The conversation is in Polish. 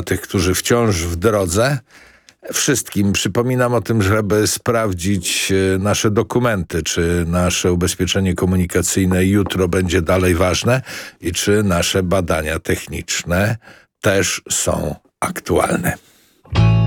tych, którzy wciąż w drodze. Wszystkim przypominam o tym, żeby sprawdzić nasze dokumenty, czy nasze ubezpieczenie komunikacyjne jutro będzie dalej ważne i czy nasze badania techniczne też są aktualne.